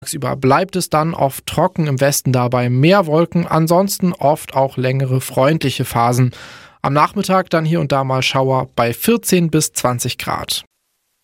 Tagsüber bleibt es dann oft trocken, im Westen dabei mehr Wolken, ansonsten oft auch längere freundliche Phasen. Am Nachmittag dann hier und da mal Schauer bei 14 bis 20 Grad.